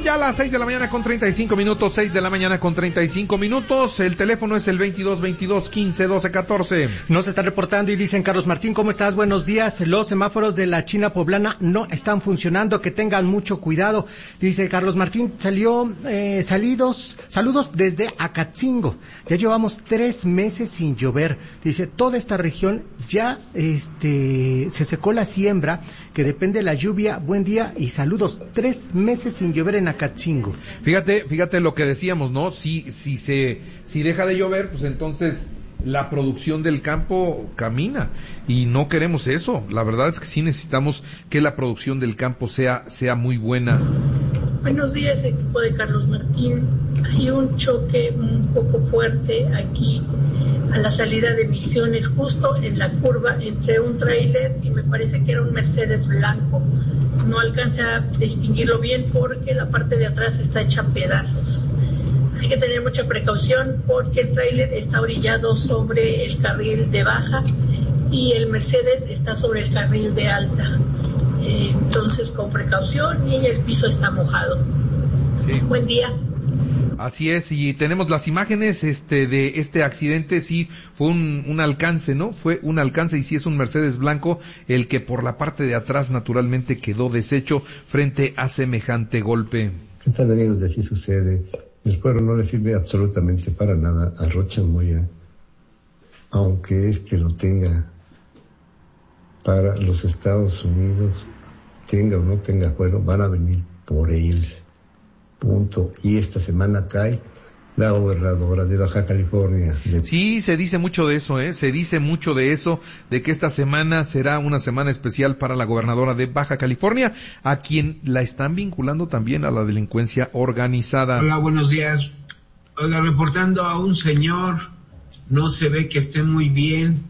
Son ya las 6 de la mañana con 35 minutos, 6 de la mañana con 35 minutos. El teléfono es el 22-22-15-12-14. Nos está reportando y dicen, Carlos Martín, ¿cómo estás? Buenos días. Los semáforos de la China Poblana no están funcionando, que tengan mucho cuidado. Dice Carlos Martín, saludos desde Acatzingo. Ya llevamos 3 meses sin llover. Dice, toda esta región ya se secó la siembra, que depende de la lluvia. Buen día y saludos. 3 meses sin llover en Acatzingo. Fíjate lo que decíamos, ¿no? Si deja de llover, pues entonces la producción del campo camina, y no queremos eso. La verdad es que sí necesitamos que la producción del campo sea muy buena. Buenos días, equipo de Carlos Martín. Hay un choque un poco fuerte aquí a la salida de Misiones, justo en la curva entre un tráiler y me parece que era un Mercedes blanco. No alcancé a distinguirlo bien porque la parte de atrás está hecha pedazos. Hay que tener mucha precaución porque el tráiler está orillado sobre el carril de baja y el Mercedes está sobre el carril de alta. Entonces, con precaución, y el piso está mojado. Sí. Buen día. Así es, y tenemos las imágenes de este accidente. Sí, fue un alcance, ¿no? Fue un alcance, y sí es un Mercedes blanco el que por la parte de atrás naturalmente quedó deshecho frente a semejante golpe. ¿Qué tal, amigos? De así sucede. El pueblo no le sirve absolutamente para nada a Rocha Moya, aunque lo tenga para los Estados Unidos, tenga o no tenga fuero, van a venir por él. Punto. Y esta semana cae la gobernadora de Baja California. Sí, se dice mucho de eso, se dice mucho de eso, de que esta semana será una semana especial para la gobernadora de Baja California, a quien la están vinculando también a la delincuencia organizada. Hola, buenos días. Oiga, reportando a un señor, no se ve que esté muy bien,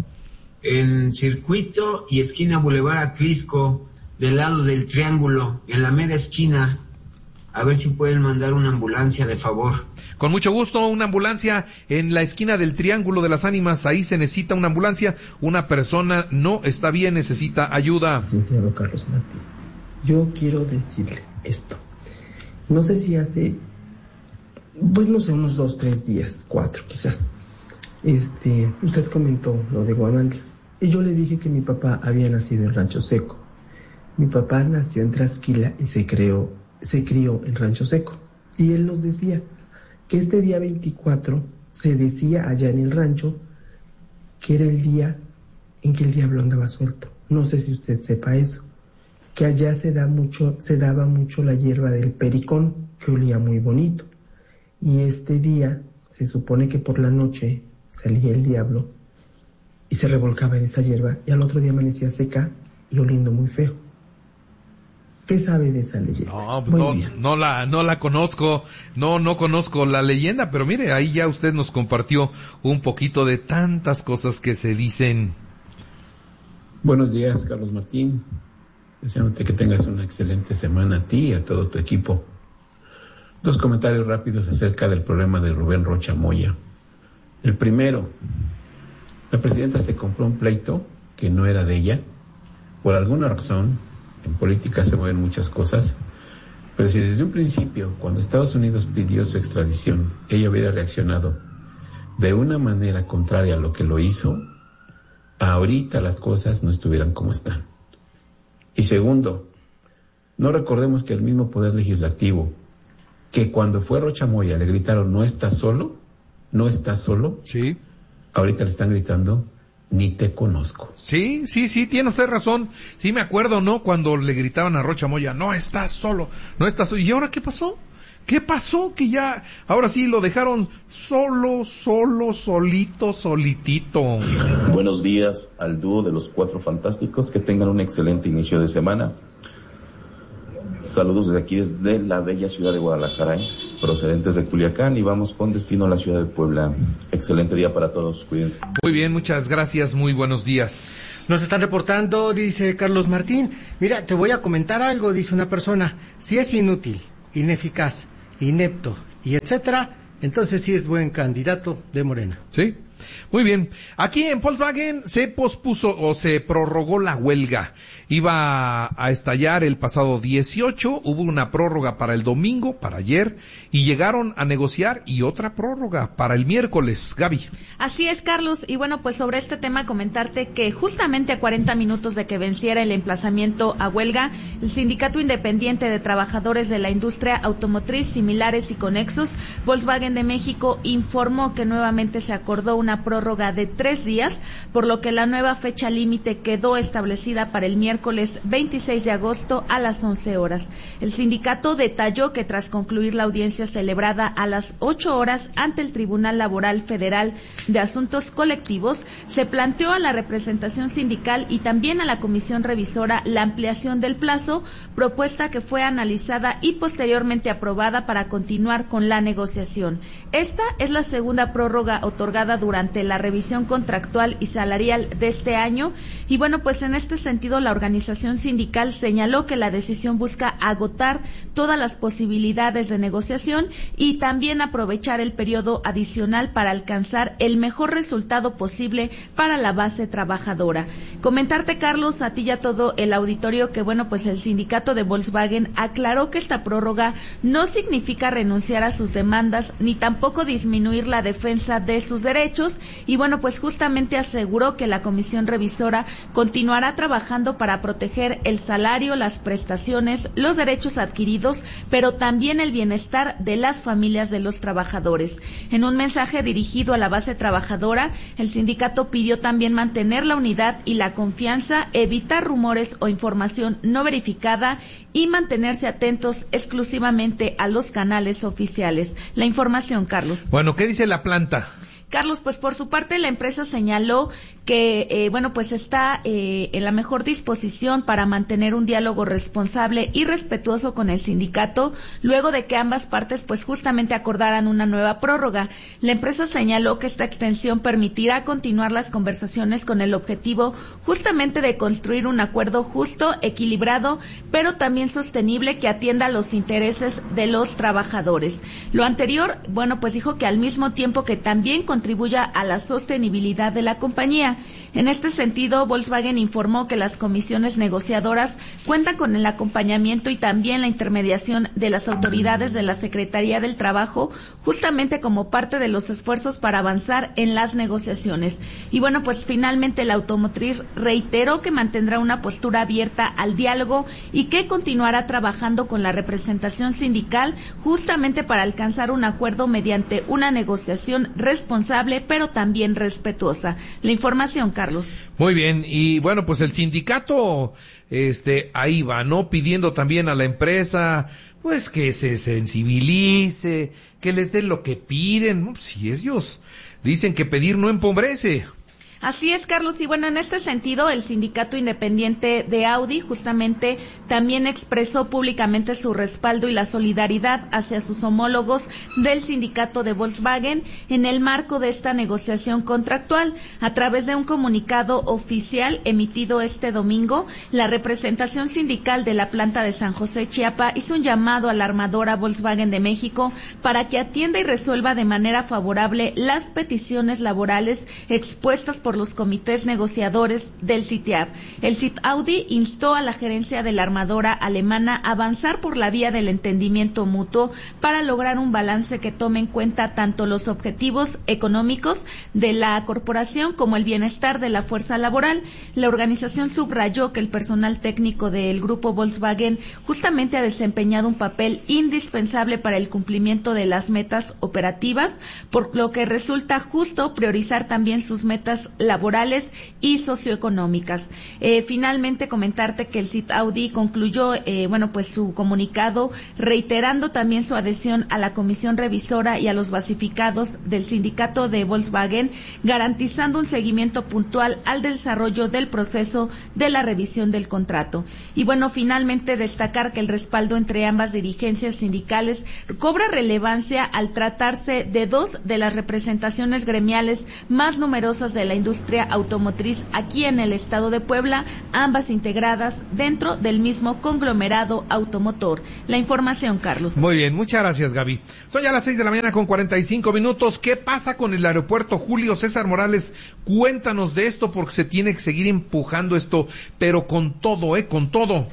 en Circuito y esquina Boulevard Atlisco, del lado del Triángulo, en la mera esquina. A ver si pueden mandar una ambulancia, de favor. Con mucho gusto, una ambulancia en la esquina del Triángulo de las Ánimas. Ahí se necesita una ambulancia. Una persona no está bien, necesita ayuda. Licenciado Carlos Martín, yo quiero decirle esto. No sé si hace, unos 2, 3 días, 4 quizás. Usted comentó lo de Guamantla. Y yo le dije que mi papá había nacido en Rancho Seco. Mi papá nació en Trasquila y se crió en Rancho Seco. Y él nos decía que este día 24 se decía allá en el rancho que era el día en que el diablo andaba suelto. No sé si usted sepa eso. Que allá se daba mucho la hierba del pericón, que olía muy bonito. Y este día se supone que por la noche salía el diablo y se revolcaba en esa hierba, y al otro día amanecía seca y oliendo muy feo. ¿Qué sabe de esa leyenda? No la conozco, no conozco la leyenda, pero mire, ahí ya usted nos compartió un poquito de tantas cosas que se dicen. Buenos días, Carlos Martín. Deseándote que tengas una excelente semana a ti y a todo tu equipo. 2 comentarios rápidos acerca del problema de Rubén Rocha Moya. El primero, la presidenta se compró un pleito que no era de ella. Por alguna razón, en política se mueven muchas cosas, pero si desde un principio, cuando Estados Unidos pidió su extradición, ella hubiera reaccionado de una manera contraria a lo que lo hizo, ahorita las cosas no estuvieran como están. Y segundo, no recordemos que el mismo Poder Legislativo, que cuando fue Rocha Moya le gritaron no estás solo, sí, ahorita le están gritando ni te conozco. Sí, tiene usted razón. Sí, me acuerdo, ¿no? Cuando le gritaban a Rocha Moya, no estás solo. ¿Y ahora qué pasó? ¿Qué pasó? Que ya, ahora sí lo dejaron solitito. Buenos días al dúo de los 4 fantásticos, que tengan un excelente inicio de semana. Saludos desde aquí, desde la bella ciudad de Guadalajara, procedentes de Culiacán, y vamos con destino a la ciudad de Puebla. Excelente día para todos, cuídense. Muy bien, muchas gracias, muy buenos días. Nos están reportando, dice Carlos Martín, mira, te voy a comentar algo, dice una persona, si es inútil, ineficaz, inepto y etcétera, entonces sí es buen candidato de Morena. Sí, Muy bien. Aquí en Volkswagen se pospuso o se prorrogó la huelga. Iba a estallar el pasado 18, hubo una prórroga para el domingo, para ayer, y llegaron a negociar y otra prórroga para el miércoles. Gaby. Así es, Carlos. Y bueno, pues sobre este tema comentarte que justamente a 40 minutos de que venciera el emplazamiento a huelga, el Sindicato Independiente de Trabajadores de la Industria Automotriz, Similares y Conexos, Volkswagen de México, informó que nuevamente se acordó una prórroga de 3 días, por lo que la nueva fecha límite quedó establecida para el miércoles 26 de agosto a las 11 horas. El sindicato detalló que tras concluir la audiencia celebrada a las 8 horas ante el Tribunal Laboral Federal de Asuntos Colectivos, se planteó a la representación sindical y también a la comisión revisora la ampliación del plazo, propuesta que fue analizada y posteriormente aprobada para continuar con la negociación. Esta es la segunda prórroga otorgada durante la revisión contractual y salarial de este año, y bueno, pues en este sentido la organización sindical señaló que la decisión busca agotar todas las posibilidades de negociación y también aprovechar el periodo adicional para alcanzar el mejor resultado posible para la base trabajadora. Comentarte, Carlos, a ti y a todo el auditorio que bueno, pues el sindicato de Volkswagen aclaró que esta prórroga no significa renunciar a sus demandas ni tampoco disminuir la defensa de sus derechos, y bueno, pues justamente aseguró que la comisión revisora continuará trabajando para proteger el salario, las prestaciones, los derechos adquiridos, pero también el bienestar de las familias de los trabajadores. En un mensaje dirigido a la base trabajadora, el sindicato pidió también mantener la unidad y la confianza, evitar rumores o información no verificada y mantenerse atentos exclusivamente a los canales oficiales. La información, Carlos. Bueno, ¿qué dice la planta? Carlos, pues por su parte la empresa señaló que, bueno, pues está en la mejor disposición para mantener un diálogo responsable y respetuoso con el sindicato, luego de que ambas partes pues justamente acordaran una nueva prórroga. La empresa señaló que esta extensión permitirá continuar las conversaciones con el objetivo justamente de construir un acuerdo justo, equilibrado, pero también sostenible que atienda los intereses de los trabajadores. Lo anterior, bueno, pues dijo que al mismo tiempo que también contribuya a la sostenibilidad de la compañía. En este sentido, Volkswagen informó que las comisiones negociadoras cuentan con el acompañamiento y también la intermediación de las autoridades de la Secretaría del Trabajo, justamente como parte de los esfuerzos para avanzar en las negociaciones. Y bueno, pues finalmente la automotriz reiteró que mantendrá una postura abierta al diálogo y que continuará trabajando con la representación sindical justamente para alcanzar un acuerdo mediante una negociación responsable pero también respetuosa. La información, Carlos. Muy bien, y bueno, pues el sindicato ahí va, ¿no? Pidiendo también a la empresa pues que se sensibilice, que les den lo que piden. No, si ellos dicen que pedir no empobrece. Así es, Carlos, y bueno, en este sentido, el Sindicato Independiente de Audi justamente también expresó públicamente su respaldo y la solidaridad hacia sus homólogos del sindicato de Volkswagen en el marco de esta negociación contractual. A través de un comunicado oficial emitido este domingo, la representación sindical de la planta de San José, Chiapa, hizo un llamado a la armadora Volkswagen de México para que atienda y resuelva de manera favorable las peticiones laborales expuestas por los comités negociadores del CITIAB. El CIT Audi instó a la gerencia de la armadora alemana a avanzar por la vía del entendimiento mutuo para lograr un balance que tome en cuenta tanto los objetivos económicos de la corporación como el bienestar de la fuerza laboral. La organización subrayó que el personal técnico del grupo Volkswagen justamente ha desempeñado un papel indispensable para el cumplimiento de las metas operativas, por lo que resulta justo priorizar también sus metas laborales y socioeconómicas. Finalmente, comentarte que el CIT Audi concluyó, pues su comunicado reiterando también su adhesión a la comisión revisora y a los basificados del sindicato de Volkswagen, garantizando un seguimiento puntual al desarrollo del proceso de la revisión del contrato. Y bueno, finalmente destacar que el respaldo entre ambas dirigencias sindicales cobra relevancia al tratarse de dos de las representaciones gremiales más numerosas de la industria industria automotriz aquí en el estado de Puebla, ambas integradas dentro del mismo conglomerado automotor. La información, Carlos. Muy bien, muchas gracias, Gaby. Son ya las 6 de la mañana con 45 minutos. ¿Qué pasa con el aeropuerto? Julio César Morales, cuéntanos de esto porque se tiene que seguir empujando esto, pero con todo, con todo.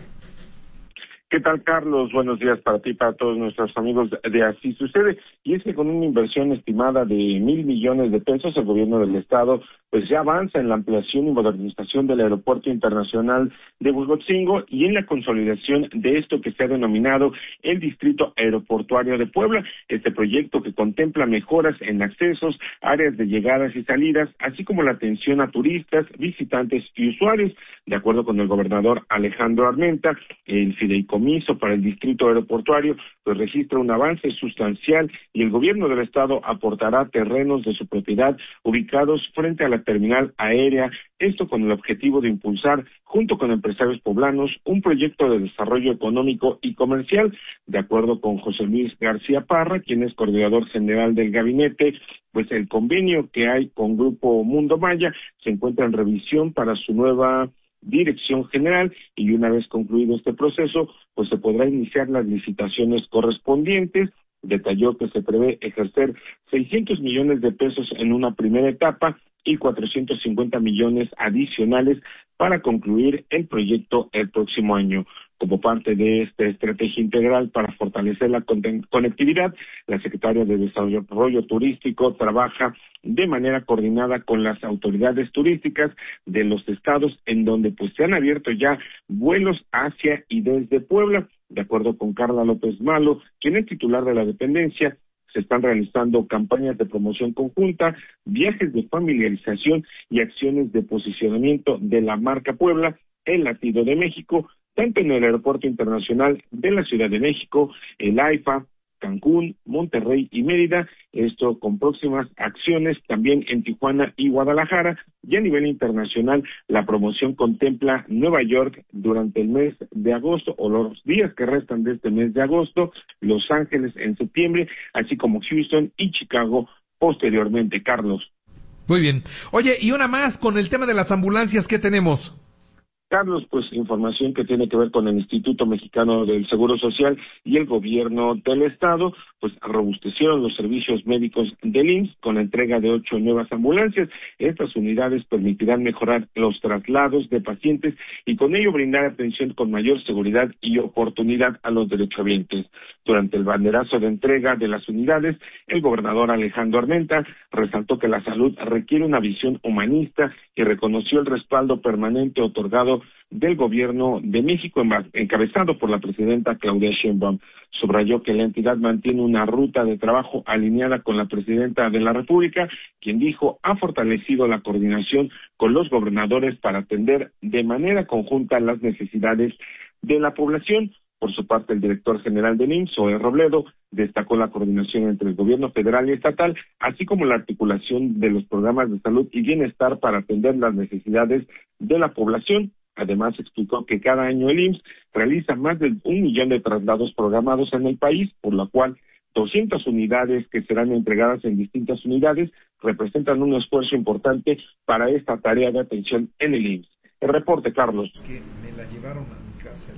¿Qué tal, Carlos? Buenos días para ti y para todos nuestros amigos de Así Sucede. Y es que con una inversión estimada de 1,000 millones de pesos, el gobierno del estado pues ya avanza en la ampliación y modernización del Aeropuerto Internacional de Huejotzingo y en la consolidación de esto que se ha denominado el Distrito Aeroportuario de Puebla. Este proyecto que contempla mejoras en accesos, áreas de llegadas y salidas, así como la atención a turistas, visitantes y usuarios. De acuerdo con el gobernador Alejandro Armenta, el fideicomiso para el Distrito Aeroportuario pues registra un avance sustancial y el gobierno del estado aportará terrenos de su propiedad ubicados frente a la terminal aérea, esto con el objetivo de impulsar, junto con empresarios poblanos, un proyecto de desarrollo económico y comercial. De acuerdo con José Luis García Parra, quien es coordinador general del gabinete, pues el convenio que hay con Grupo Mundo Maya se encuentra en revisión para su nueva dirección general y una vez concluido este proceso, pues se podrá iniciar las licitaciones correspondientes. Detalló que se prevé ejercer 600 millones de pesos en una primera etapa y 450 millones adicionales para concluir el proyecto el próximo año. Como parte de esta estrategia integral para fortalecer la conectividad, la Secretaría de Desarrollo Turístico trabaja de manera coordinada con las autoridades turísticas de los estados en donde pues se han abierto ya vuelos hacia y desde Puebla. De acuerdo con Carla López Malo, quien es titular de la dependencia, se están realizando campañas de promoción conjunta, viajes de familiarización y acciones de posicionamiento de la marca Puebla, el latido de México, tanto en el Aeropuerto Internacional de la Ciudad de México, el AIFA, Cancún, Monterrey y Mérida, esto con próximas acciones también en Tijuana y Guadalajara, y a nivel internacional la promoción contempla Nueva York durante el mes de agosto o los días que restan de este mes de agosto, Los Ángeles en septiembre, así como Houston y Chicago posteriormente, Carlos. Muy bien. Oye, y una más con el tema de las ambulancias, ¿qué tenemos? Carlos, pues información que tiene que ver con el Instituto Mexicano del Seguro Social y el gobierno del estado, pues robustecieron los servicios médicos del IMSS con la entrega de 8 nuevas ambulancias. Estas unidades permitirán mejorar los traslados de pacientes y con ello brindar atención con mayor seguridad y oportunidad a los derechohabientes. Durante el banderazo de entrega de las unidades, el gobernador Alejandro Armenta resaltó que la salud requiere una visión humanista y reconoció el respaldo permanente otorgado del gobierno de México, encabezado por la presidenta Claudia Sheinbaum. Subrayó que la entidad mantiene una ruta de trabajo alineada con la presidenta de la República, quien dijo ha fortalecido la coordinación con los gobernadores para atender de manera conjunta las necesidades de la población. Por su parte, el director general del IMSS, Zoe Robledo, destacó la coordinación entre el gobierno federal y estatal, así como la articulación de los programas de salud y bienestar para atender las necesidades de la población. Además, explicó que cada año el IMSS realiza más de 1 millón de traslados programados en el país, por lo cual 200 unidades que serán entregadas en distintas unidades representan un esfuerzo importante para esta tarea de atención en el IMSS. El reporte, Carlos. Que me la llevaron a mi casa.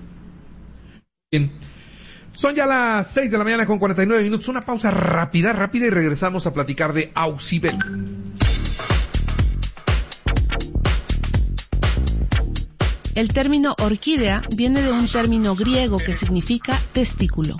Bien. Son ya las 6 de la mañana con 49 minutos. Una pausa rápida y regresamos a platicar de Auxibel. El término orquídea viene de un término griego que significa testículo.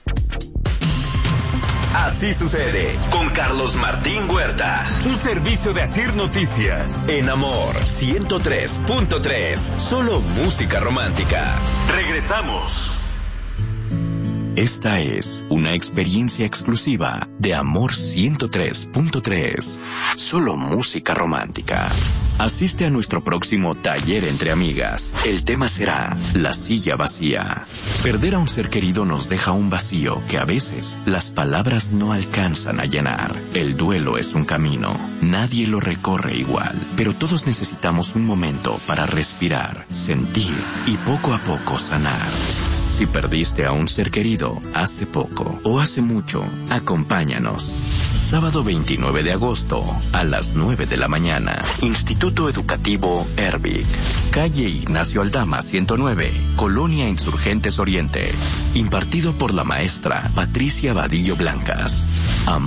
Así sucede con Carlos Martín Huerta. Un servicio de Asir Noticias. En Amor 103.3. Solo música romántica. Regresamos. Esta es una experiencia exclusiva de Amor 103.3. Solo música romántica. Asiste a nuestro próximo taller entre amigas. El tema será la silla vacía. Perder a un ser querido nos deja un vacío que a veces las palabras no alcanzan a llenar. El duelo es un camino. Nadie lo recorre igual, pero todos necesitamos un momento para respirar, sentir y poco a poco sanar. Si perdiste a un ser querido hace poco o hace mucho, acompáñanos. Sábado 29 de agosto a las 9 de la mañana. Instituto Educativo Ervic. Calle Ignacio Aldama 109, Colonia Insurgentes Oriente. Impartido por la maestra Patricia Vadillo Blancas.